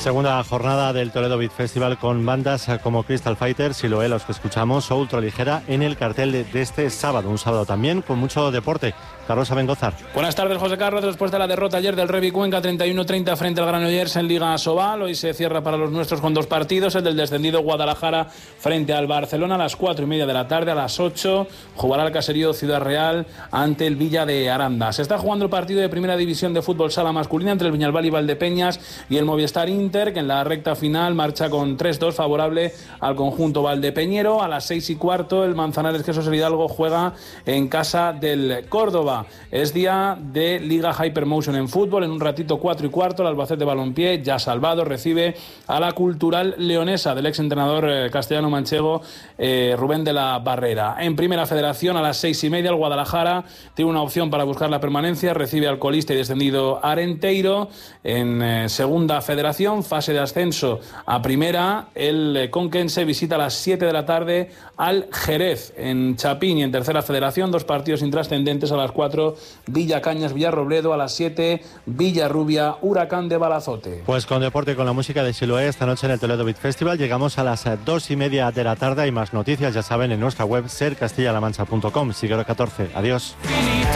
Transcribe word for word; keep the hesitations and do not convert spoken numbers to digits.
Segunda jornada del Toledo Beat Festival con bandas como Crystal Fighters, Siloé, los que escuchamos, o Ultraligera en el cartel de, de este sábado. Un sábado también con mucho deporte. Carlos Abengozar. Buenas tardes, José Carlos. Después de la derrota ayer del Revi Cuenca treinta y uno treinta frente al Granollers en Liga Asobal, hoy se cierra para los nuestros con dos partidos. El del descendido Guadalajara frente al Barcelona a las cuatro y media de la tarde. A las ocho jugará el caserío Ciudad Real ante el Villa de Aranda. Se está jugando el partido de primera división de fútbol sala masculina entre el Viñalbal y Valdepeñas y el Movistar Inter, que en la recta final marcha con tres dos favorable al conjunto valdepeñero. A las seis y cuarto el Manzanares Quesos el Hidalgo juega en casa del Córdoba. Es día de Liga Hypermotion en fútbol. En un ratito, cuatro y cuarto, el Albacete Balompié, ya salvado, recibe a la Cultural Leonesa del exentrenador eh, castellano-manchego eh, Rubén de la Barrera. En Primera Federación, a las seis y media, el Guadalajara tiene una opción para buscar la permanencia, recibe al colista y descendido Arenteiro. En eh, Segunda Federación, fase de ascenso a Primera, el eh, Conquense visita a las siete de la tarde al Jerez. En Chapín y en Tercera Federación, dos partidos intrascendentes. A las cuatro, Villa Cañas, Villarrobledo. A las siete, Villarrubia, Huracán de Balazote. Pues con deporte y con la música de Siloé esta noche en el Toledo Beat Festival llegamos a las dos y media de la tarde. Hay más noticias, ya saben, en nuestra web ser castilla la mancha punto com. Siglo catorce. Adiós.